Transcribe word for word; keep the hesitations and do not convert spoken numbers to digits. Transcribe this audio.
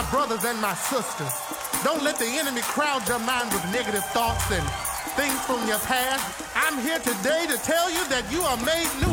brothers and my sisters. Don't let the enemy crowd your mind with negative thoughts and things from your past. I'm here today to tell you that you are made new.